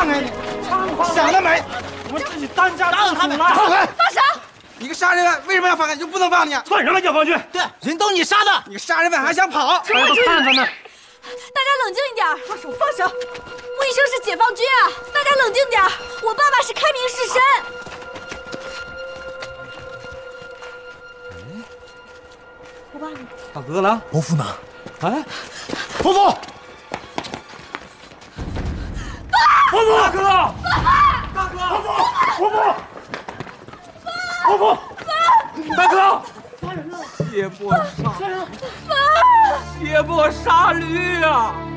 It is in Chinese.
放开你！想得美！ 我们自己当家让他们放开！ 放手！ 你个杀人犯为什么要放开？就不能放你？ 算什么解放军？ 对，人都你杀的！你个杀人犯还想跑？ 大家都看他们！ 大家冷静一点！放手！放手！穆医生是解放军啊！大家冷静点！我爸爸是开明士绅。我爸呢？ 大哥呢？ 伯父呢？ 哎，伯父！伯父！大哥！大哥！伯父！伯父！伯父！大哥！ 血泊杀，血泊杀驴啊！